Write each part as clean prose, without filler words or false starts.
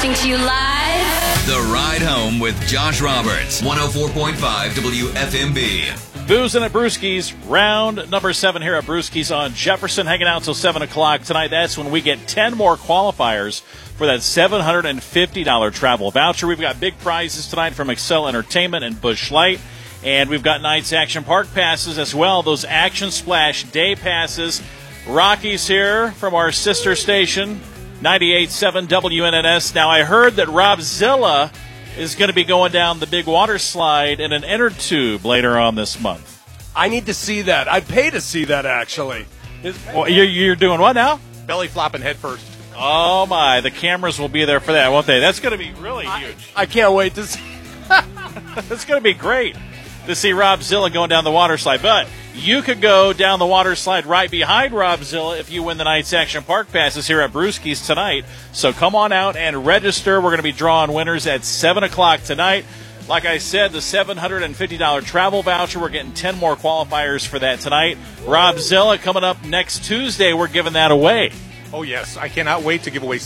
To you live. The Ride Home with Josh Roberts, 104.5 WFMB. Boozing at Brewski's, round number 7 here at Brewski's on Jefferson, hanging out until 7 o'clock tonight. That's when we get 10 more qualifiers for that $750 travel voucher. We've got big prizes tonight from Excel Entertainment and Busch Light. And we've got Knights Action Park passes as well, those Action Splash Day passes. Rocky's here from our sister station, 98.7 WNNS. Now, I heard that Rob Zilla is going to be going down the big water slide in an inner tube later on this month. I need to see that. I'd pay to see that, actually. Well, you're doing what now? Belly flopping head first. Oh, my. The cameras will be there for that, won't they? That's going to be really huge. I can't wait to see. That's going to be great to see Rob Zilla going down the water slide. But you could go down the water slide right behind Rob Zilla if you win the Knights Action Park passes here at Brewski's tonight. So come on out and register. We're going to be drawing winners at 7 o'clock tonight. Like I said, the $750 travel voucher, we're getting 10 more qualifiers for that tonight. Rob Zilla coming up next Tuesday. We're giving that away. Oh, yes. I cannot wait to give away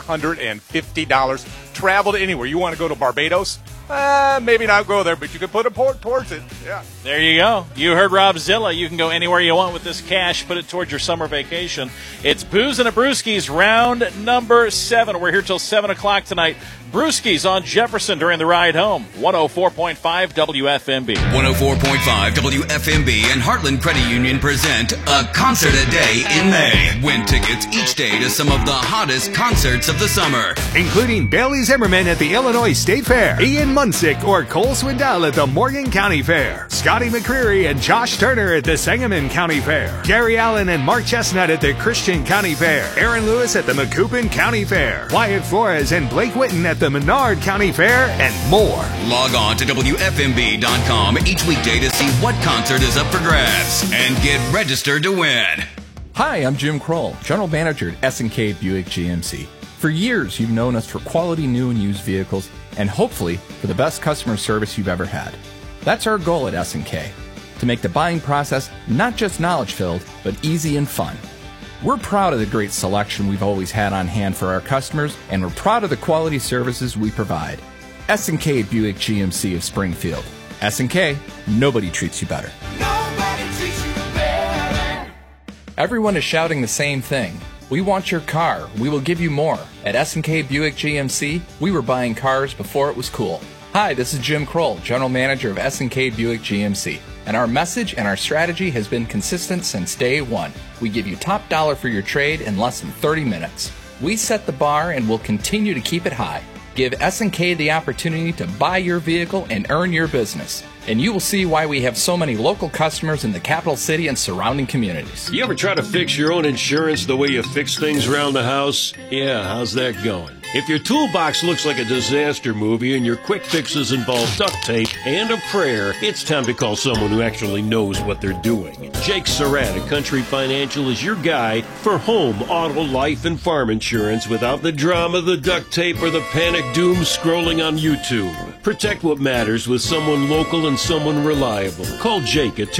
$750. Travel to anywhere. You want to go to Barbados? Maybe not go there, but you can put a port towards it. Yeah. There you go. You heard Rob Zilla. You can go anywhere you want with this cash. Put it towards your summer vacation. It's Boozing at Brewski's, round number 7. We're here till 7 o'clock tonight. Brewski's on Jefferson during the ride home. 104.5 WFMB. 104.5 WFMB and Heartland Credit Union present a concert a day in May. Win tickets each day to some of the hottest concerts of the summer, including Bailey Zimmerman at the Illinois State Fair, Ian Munsick or Cole Swindell at the Morgan County Fair, Scotty McCreery and Josh Turner at the Sangamon County Fair, Gary Allen and Mark Chestnut at the Christian County Fair, Aaron Lewis at the Macoupin County Fair, Wyatt Flores and Blake Whitten at the Menard County Fair, and more. Log on to WFMB.com each weekday to see what concert is up for grabs and get registered to win. Hi, I'm Jim Kroll, General Manager at S&K Buick GMC. For years, you've known us for quality new and used vehicles and hopefully for the best customer service you've ever had. That's our goal at S&K, to make the buying process not just knowledge-filled, but easy and fun. We're proud of the great selection we've always had on hand for our customers, and we're proud of the quality services we provide. S&K Buick GMC of Springfield. S&K, nobody treats you better. Nobody treats you better. Everyone is shouting the same thing. We want your car. We will give you more. At S&K Buick GMC, we were buying cars before it was cool. Hi, this is Jim Kroll, General Manager of S&K Buick GMC. And our message and our strategy has been consistent since day one. We give you top dollar for your trade in less than 30 minutes. We set the bar and will continue to keep it high. Give S&K the opportunity to buy your vehicle and earn your business. And you will see why we have so many local customers in the capital city and surrounding communities. You ever try to fix your own insurance the way you fix things around the house? Yeah, how's that going? If your toolbox looks like a disaster movie and your quick fixes involve duct tape and a prayer, it's time to call someone who actually knows what they're doing. Jake Surratt at Country Financial is your guy for home, auto, life, and farm insurance without the drama, the duct tape, or the panic doom scrolling on YouTube. Protect what matters with someone local and someone reliable. Call Jake at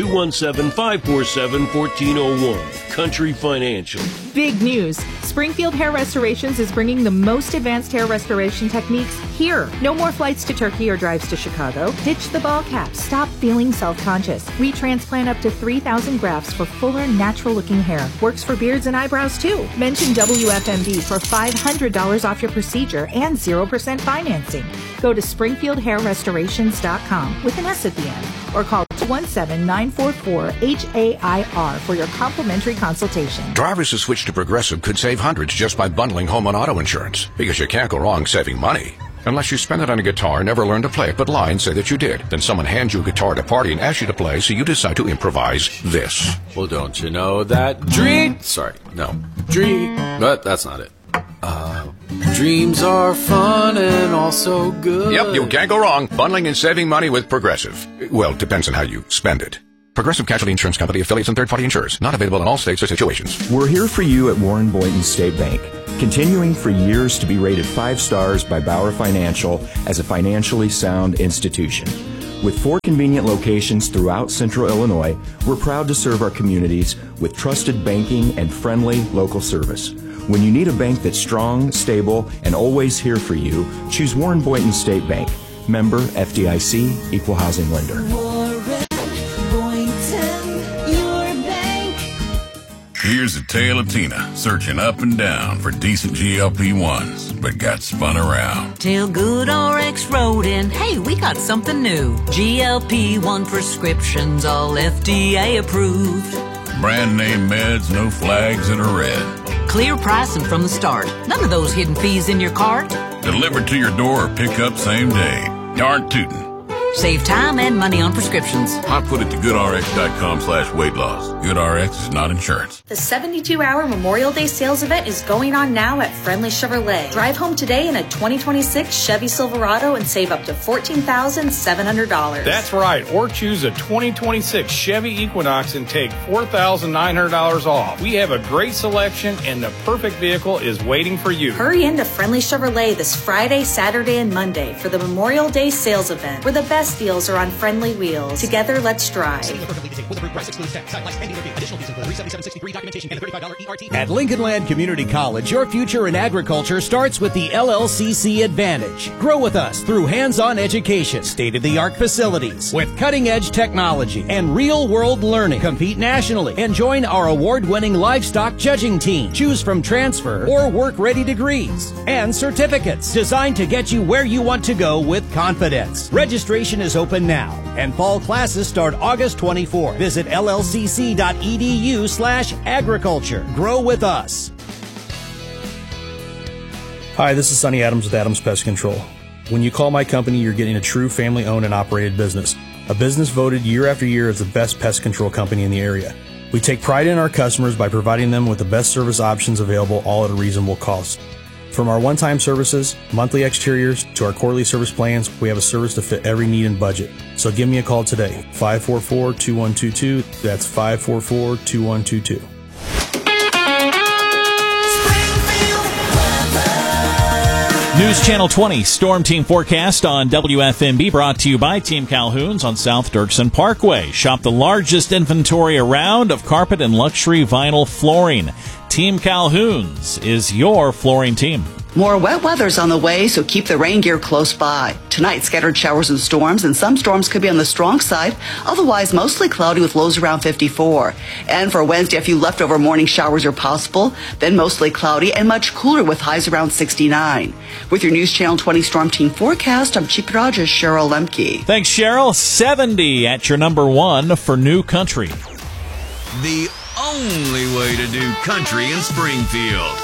217-547-1401. Country Financial. Big news. Springfield Hair Restorations is bringing the most advanced hair restoration techniques here. No more flights to Turkey or drives to Chicago. Ditch the ball cap. Stop feeling self-conscious. We transplant up to 3,000 grafts for fuller, natural-looking hair. Works for beards and eyebrows, too. Mention WFMB for $500 off your procedure and 0% financing. Go to SpringfieldHairRestorations.com with an S at the end, or call 217-944-HAIR for your complimentary consultation. Drivers who switch to Progressive could save hundreds just by bundling home and auto insurance, because you can't go wrong saving money. Unless you spend it on a guitar, never learn to play it, but lie and say that you did. Then someone hands you a guitar at a party and asks you to play, so you decide to improvise this. Well, don't you know that dream... But that's not it. Dreams are fun and also good. Yep, you can't go wrong. Bundling and saving money with Progressive. Well, it depends on how you spend it. Progressive Casualty Insurance Company, affiliates, and third-party insurers. Not available in all states or situations. We're here for you at Warren Boynton State Bank, continuing for years to be rated 5 stars by Bauer Financial as a financially sound institution. With 4 convenient locations throughout Central Illinois, we're proud to serve our communities with trusted banking and friendly local service. When you need a bank that's strong, stable, and always here for you, choose Warren Boynton State Bank. Member FDIC, Equal Housing Lender. Here's a tale of Tina searching up and down for decent GLP-1s, but got spun around. Till GoodRx wrote in, hey, we got something new. GLP-1 prescriptions, all FDA approved. Brand name meds, no flags that are red. Clear pricing from the start. None of those hidden fees in your cart. Delivered to your door or pick up same day. Darn tootin'. Save time and money on prescriptions. I put it to goodrx.com/weight loss. GoodRx is not insurance. The 72-hour Memorial Day sales event is going on now at Friendly Chevrolet. Drive home today in a 2026 Chevy Silverado and save up to $14,700. That's right. Or choose a 2026 Chevy Equinox and take $4,900 off. We have a great selection and the perfect vehicle is waiting for you. Hurry into Friendly Chevrolet this Friday, Saturday, and Monday for the Memorial Day sales event, where the best deals are on friendly wheels. Together, let's drive. At Lincoln Land Community College, your future in agriculture starts with the LLCC Advantage. Grow with us through hands-on education, state-of-the-art facilities, with cutting-edge technology and real-world learning. Compete nationally and join our award-winning livestock judging team. Choose from transfer or work-ready degrees and certificates designed to get you where you want to go with confidence. Registration is open now, and fall classes start August 24. Visit llcc.edu/agriculture. Grow with us. Hi, this is Sonny Adams with Adams Pest Control. When you call my company, you're getting a true family-owned and operated business. A business voted year after year as the best pest control company in the area. We take pride in our customers by providing them with the best service options available, all at a reasonable cost. From our one-time services, monthly exteriors, to our quarterly service plans, we have a service to fit every need and budget. So give me a call today, 544-2122. That's 544-2122. News Channel 20 Storm Team Forecast on WFMB, brought to you by Team Calhoun's on South Dirksen Parkway. Shop the largest inventory around of carpet and luxury vinyl flooring. Team Calhoun's is your flooring team. More wet weather's on the way, so keep the rain gear close by. Tonight, scattered showers and storms, and some storms could be on the strong side. Otherwise, mostly cloudy with lows around 54. And for Wednesday, a few leftover morning showers are possible, then mostly cloudy and much cooler with highs around 69. With your News Channel 20 Storm Team Forecast, I'm Chief Rogers, Cheryl Lemke. Thanks, Cheryl. 70 at your number one for New Country. The only way to do country in Springfield.